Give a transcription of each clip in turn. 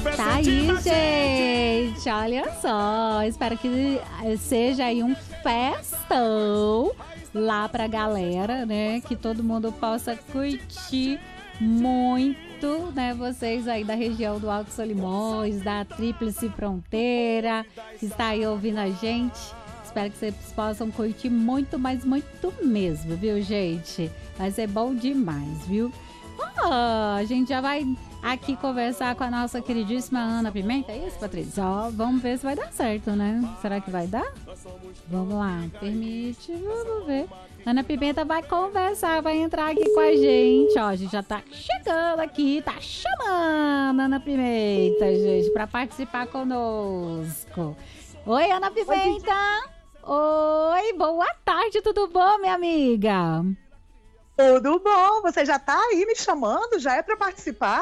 Tá aí, gente. Olha só. Espero que seja aí um festão lá pra galera, né? Que todo mundo possa curtir muito, né? Vocês aí da região do Alto Solimões, da Tríplice Fronteira, que está aí ouvindo a gente. Espero que vocês possam curtir muito, mas muito mesmo, viu, gente? Vai ser bom demais, viu? A gente já vai aqui conversar com a nossa queridíssima Ana Pimenta. É isso, Patrícia? Ó, vamos ver se vai dar certo, né? Será que vai dar? Vamos lá, permite, vamos ver. Ana Pimenta vai conversar, vai entrar aqui com a gente. Ó, a gente já tá chegando aqui, tá chamando a Ana Pimenta, gente, para participar conosco. Oi, Ana Pimenta! Oi, boa tarde, tudo bom, minha amiga? Tudo bom? Você já tá aí me chamando? Já é para participar?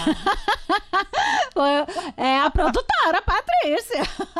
É a produtora, Patrícia.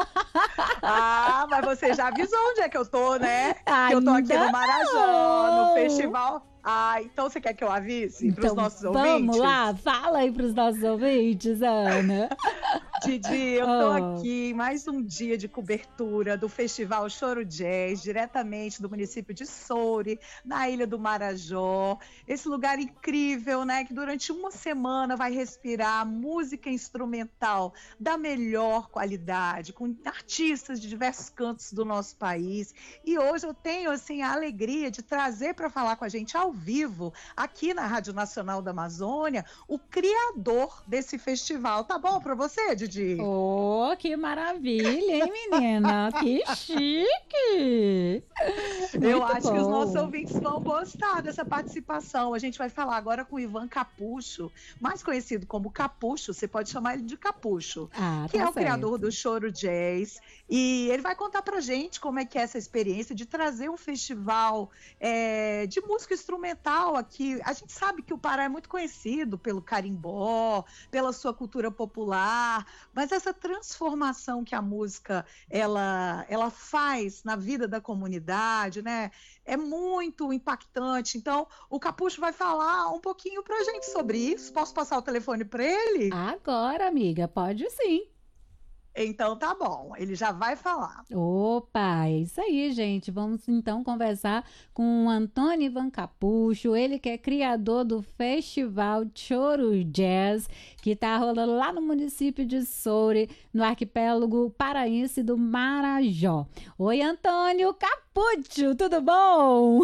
Ah, mas você já avisou onde é que eu tô, né? Que eu tô aqui Ainda no Marajó, não. no festival. Ah, então você quer que eu avise para os Então, nossos ouvintes? vamos lá, fala aí para os nossos ouvintes, Ana. Didi, eu tô aqui em mais um dia de cobertura do Festival Choro Jazz, diretamente do município de Soure, na Ilha do Marajó. Esse lugar incrível, né? Que durante uma semana vai respirar música instrumental da melhor qualidade, com artistas de diversos cantos do nosso país. E hoje eu tenho, assim, a alegria de trazer para falar com a gente ao vivo, aqui na Rádio Nacional da Amazônia, o criador desse festival. Tá bom para você, Didi? Oh, que maravilha, hein, menina? Que chique! Eu Muito acho que os nossos bom. ouvintes vão gostar dessa participação. A gente vai falar agora com o Ivan Capucho, mais conhecido como Capucho, você pode chamar ele de Capucho, Ah, que tá é o criador certo. do Choro Jazz. E ele vai contar pra gente como é que é essa experiência de trazer um festival de música instrumental aqui. A gente sabe que o Pará é muito conhecido pelo carimbó, pela sua cultura popular, mas essa transformação que a música ela faz na vida da comunidade, né? É muito impactante. Então, o Capucho vai falar um pouquinho para a gente sobre isso. Posso passar o telefone para ele? Agora, amiga, pode sim. Então, tá bom. Ele já vai falar. Opa, é isso aí, gente. Vamos então conversar com o Antônio Ivan Capucho, ele que é criador do Festival Choro Jazz, que está rolando lá no município de Soure, no arquipélago paraense do Marajó. Oi, Antônio Capucho, tudo bom?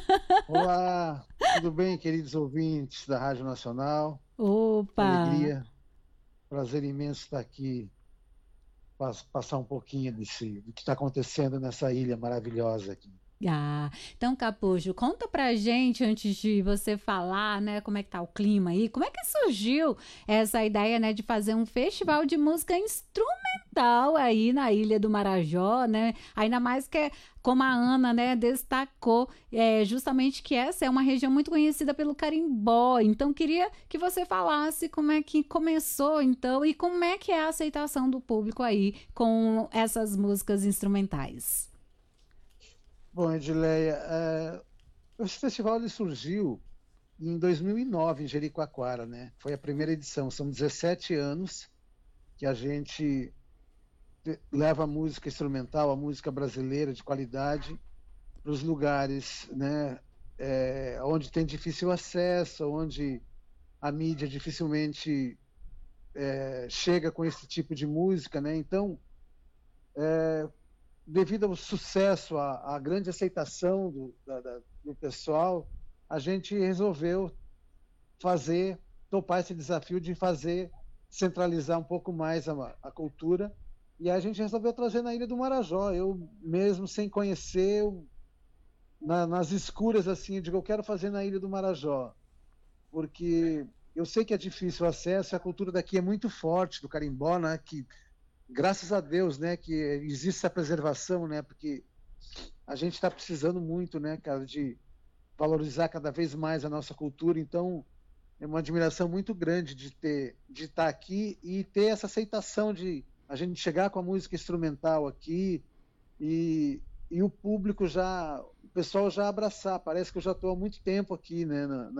Olá, tudo bem, queridos ouvintes da Rádio Nacional? Que Opa! alegria, prazer imenso estar aqui, passar um pouquinho do que está acontecendo nessa ilha maravilhosa aqui. Ah, então, Capucho, conta pra gente, antes de você falar, né, como é que tá o clima aí, como é que surgiu essa ideia, né, de fazer um festival de música instrumental aí na Ilha do Marajó, né, ainda mais que, como a Ana, né, destacou, justamente que essa é uma região muito conhecida pelo carimbó, então queria que você falasse como é que começou, então, e como é que é a aceitação do público aí com essas músicas instrumentais. Bom, Edileia, esse festival ele surgiu em 2009, em Jericoacoara, né? Foi a primeira edição, são 17 anos que a gente leva a música instrumental, a música brasileira de qualidade para os lugares, né, onde tem difícil acesso, onde a mídia dificilmente chega com esse tipo de música, né? Então, devido ao sucesso, à grande aceitação do pessoal, a gente resolveu topar esse desafio de centralizar um pouco mais a cultura, e a gente resolveu trazer na Ilha do Marajó. Eu mesmo, sem conhecer, nas escuras, assim, eu digo, eu quero fazer na Ilha do Marajó, porque eu sei que é difícil o acesso, a cultura daqui é muito forte, do carimbó, né, que graças a Deus, né, que existe essa preservação, né, porque a gente está precisando muito, né, cara, de valorizar cada vez mais a nossa cultura. Então, é uma admiração muito grande de estar aqui e ter essa aceitação de a gente chegar com a música instrumental aqui e o público o pessoal já abraçar. Parece que eu já estou há muito tempo aqui, né,